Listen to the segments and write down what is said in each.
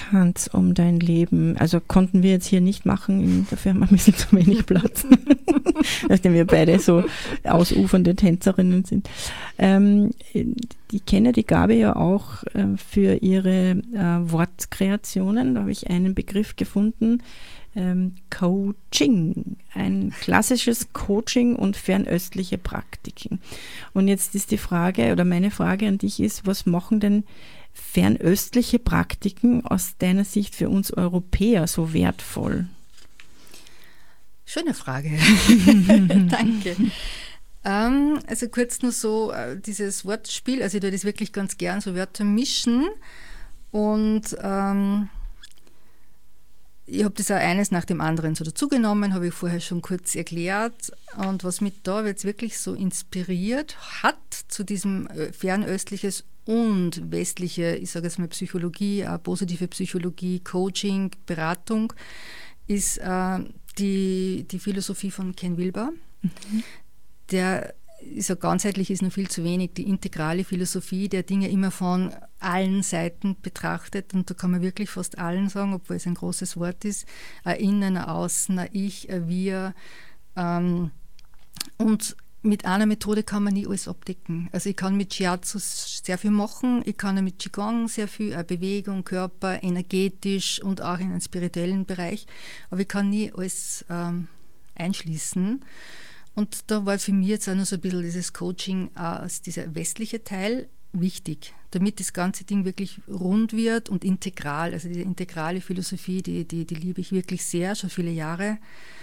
Tanz um dein Leben. Also konnten wir jetzt hier nicht machen, dafür haben wir ein bisschen zu wenig Platz, nachdem wir beide so ausufernde Tänzerinnen sind. Ich kenne die Gabi ja auch für ihre Wortkreationen. Da habe ich einen Begriff gefunden, Coaching, ein klassisches Coaching und fernöstliche Praktiken. Und jetzt ist die Frage, oder meine Frage an dich ist, was machen denn fernöstliche Praktiken aus deiner Sicht für uns Europäer so wertvoll? Schöne Frage. Danke. Also kurz nur so dieses Wortspiel, also ich tue das wirklich ganz gern, so Wörter mischen und ich habe das auch eines nach dem anderen so dazugenommen, habe ich vorher schon kurz erklärt. Und was mich da jetzt wirklich so inspiriert hat zu diesem fernöstliches und westliche, ich sage jetzt mal Psychologie, positive Psychologie, Coaching, Beratung, ist die Philosophie von Ken Wilber. Mhm. Der ist ja ganzheitlich, ist noch viel zu wenig, die integrale Philosophie, der Dinge immer von allen Seiten betrachtet, und da kann man wirklich fast allen sagen, obwohl es ein großes Wort ist, ein Innen, ein Außen, ein Ich, ein Wir, und mit einer Methode kann man nie alles abdecken. Also ich kann mit Shiatsu sehr viel machen, ich kann mit Qigong sehr viel, Bewegung, Körper, energetisch und auch in einem spirituellen Bereich, aber ich kann nie alles einschließen. Und da war für mich jetzt auch noch so ein bisschen dieses Coaching als dieser westliche Teil wichtig, damit das ganze Ding wirklich rund wird und integral. Also diese integrale Philosophie, die liebe ich wirklich sehr, schon viele Jahre.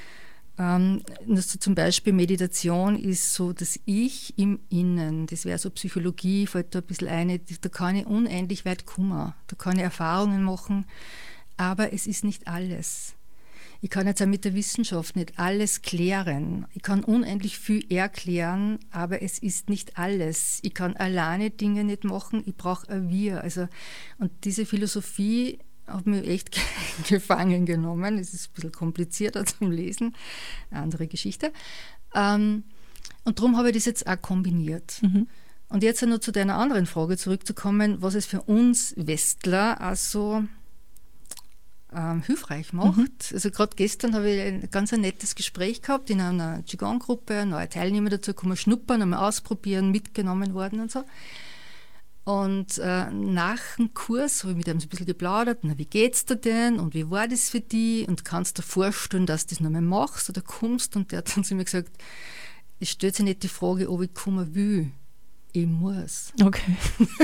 Zum Beispiel Meditation ist so das Ich im Innen. Das wäre so Psychologie, fällt da ein bisschen ein. Da kann ich unendlich weit kommen. Da kann ich Erfahrungen machen, aber es ist nicht alles. Ich kann jetzt auch mit der Wissenschaft nicht alles klären. Ich kann unendlich viel erklären, aber es ist nicht alles. Ich kann alleine Dinge nicht machen, ich brauche ein Wir. Also, und diese Philosophie hat mich echt gefangen genommen. Es ist ein bisschen komplizierter zum Lesen, eine andere Geschichte. Und darum habe ich das jetzt auch kombiniert. Mhm. Und jetzt noch zu deiner anderen Frage zurückzukommen, was es für uns Westler also hilfreich macht. Mhm. Also gerade gestern habe ich ein ganz nettes Gespräch gehabt in einer Qigong-Gruppe, neue Teilnehmer dazu kommen, schnuppern, einmal ausprobieren, mitgenommen worden und so. Und nach dem Kurs habe ich mit ihm so ein bisschen geplaudert, na, wie geht's dir denn und wie war das für dich und kannst du dir vorstellen, dass du das noch mal machst oder kommst? Und der hat dann zu mir gesagt, es stellt sich nicht die Frage, ob ich kommen will. Ich muss. Okay.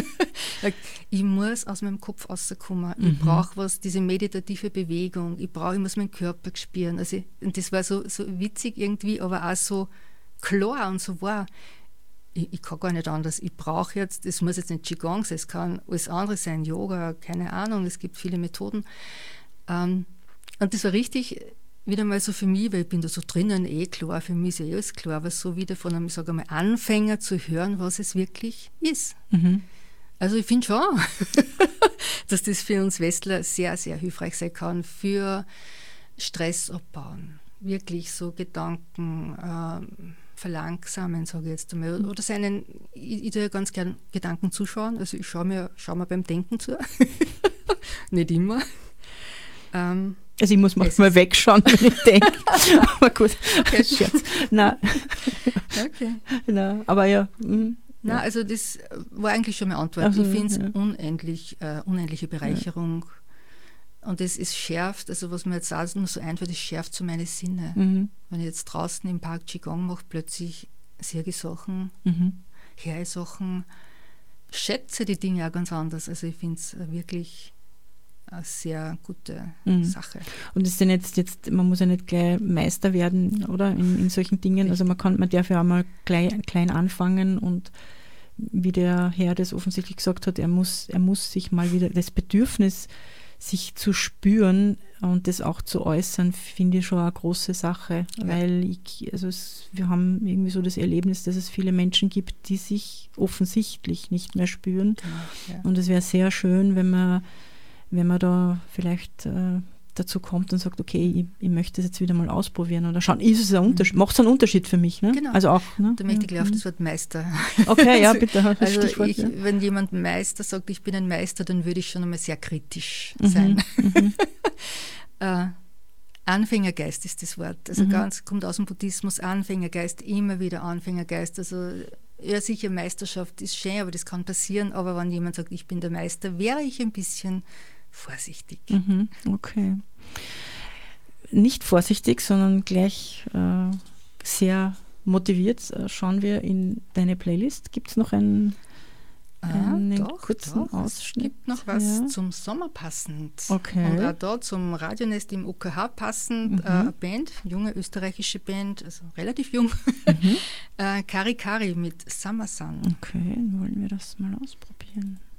Ich muss aus meinem Kopf rauskommen. Ich brauche was, diese meditative Bewegung. Ich muss meinen Körper spüren. Also, und das war so witzig irgendwie, aber auch so klar und so wahr. Ich kann gar nicht anders. Ich brauche jetzt, es muss jetzt nicht Qigong sein, es kann alles andere sein, Yoga, keine Ahnung, es gibt viele Methoden. Und das war richtig wieder mal so für mich, weil ich bin da so drinnen, klar, für mich ist ja alles klar, aber so wieder von einem, ich sage mal, Anfänger zu hören, was es wirklich ist. Mhm. Also ich finde schon, dass das für uns Westler sehr, sehr hilfreich sein kann, für Stress abbauen, wirklich so Gedanken verlangsamen, sage ich jetzt einmal, oder ich tue ja ganz gern Gedanken zuschauen, also ich schaue mir beim Denken zu, nicht immer. Also ich muss manchmal wegschauen, wenn ich denke. Aber gut, Scherz. Nein. Okay. Nein, aber ja. Nein, also das war eigentlich schon meine Antwort. Also, ich finde es unendliche Bereicherung. Ja. Und es schärft, also was mir jetzt auch nur so einfällt, es schärft so meine Sinne. Mhm. Wenn ich jetzt draußen im Park Qigong mache, plötzlich sehe ich Sachen, höre ich Sachen, schätze die Dinge auch ganz anders. Also ich finde es wirklich eine sehr gute Sache. Und ist denn jetzt, man muss ja nicht gleich Meister werden, oder? In solchen Dingen. Also man darf ja auch mal klein anfangen, und wie der Herr das offensichtlich gesagt hat, er muss sich mal wieder, das Bedürfnis, sich zu spüren und das auch zu äußern, finde ich schon eine große Sache, weil wir haben irgendwie so das Erlebnis, dass es viele Menschen gibt, die sich offensichtlich nicht mehr spüren. Genau, ja. Und es wäre sehr schön, wenn man da vielleicht dazu kommt und sagt, okay, ich möchte es jetzt wieder mal ausprobieren oder schauen, ist es ein Unterschied, macht es einen Unterschied für mich? Ne? Genau. Also auch, ne? Da möchte ich gleich auf das Wort Meister. Okay, ja, bitte. Also Stichwort, wenn jemand Meister sagt, ich bin ein Meister, dann würde ich schon einmal sehr kritisch sein. Anfängergeist ist das Wort. Also kommt aus dem Buddhismus, Anfängergeist, immer wieder Anfängergeist. Also ja, sicher, Meisterschaft ist schön, aber das kann passieren. Aber wenn jemand sagt, ich bin der Meister, wäre ich ein bisschen vorsichtig. Okay. Nicht vorsichtig, sondern gleich sehr motiviert schauen wir in deine Playlist. Gibt es noch einen kurzen Ausschnitt? Es gibt noch was zum Sommer passend. Okay. Und auch da zum Radionest im UKH passend. Eine Band, junge österreichische Band, also relativ jung. Kari Kari mit Summer Sun. Okay, wollen wir das mal ausprobieren.